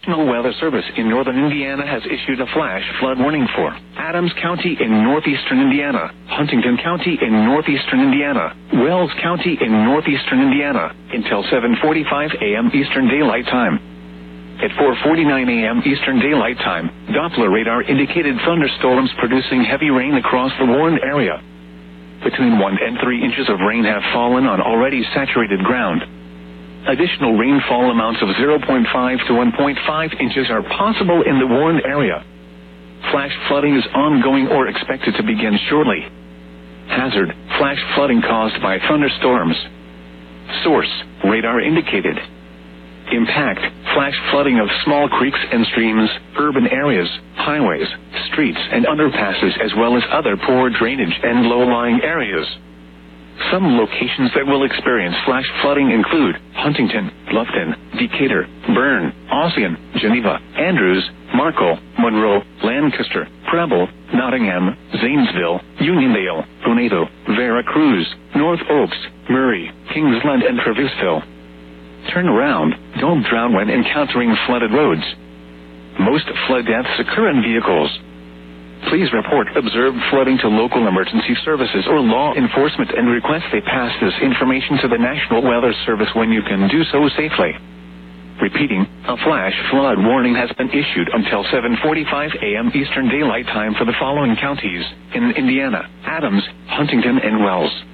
National Weather Service in northern Indiana has issued a flash flood warning for Adams County in northeastern Indiana, Huntington County in northeastern Indiana, Wells County in northeastern Indiana, until 7:45 a.m. Eastern Daylight Time. At 4:49 a.m. Eastern Daylight Time, Doppler radar indicated thunderstorms producing heavy rain across the warned area. Between 1 and 3 inches of rain have fallen on already saturated ground. Additional rainfall amounts of 0.5 to 1.5 inches are possible in the warned area. Flash flooding is ongoing or expected to begin shortly. Hazard: flash flooding caused by thunderstorms. Source: radar indicated. Impact: flash flooding of small creeks and streams, urban areas, highways, streets and underpasses, as well as other poor drainage and low-lying areas. Some locations that will experience flash flooding include Huntington, Bluffton, Decatur, Bern, Ossian, Geneva, Andrews, Markle, Monroe, Lancaster, Preble, Nottingham, Zanesville, Uniondale, Conejo, Vera Cruz, North Oaks, Murray, Kingsland and Travisville. Turn around, don't drown when encountering flooded roads. Most flood deaths occur in vehicles. Please report observed flooding to local emergency services or law enforcement and request they pass this information to the National Weather Service when you can do so safely. Repeating, a flash flood warning has been issued until 7:45 a.m. Eastern Daylight Time for the following counties in Indiana: Adams, Huntington and Wells.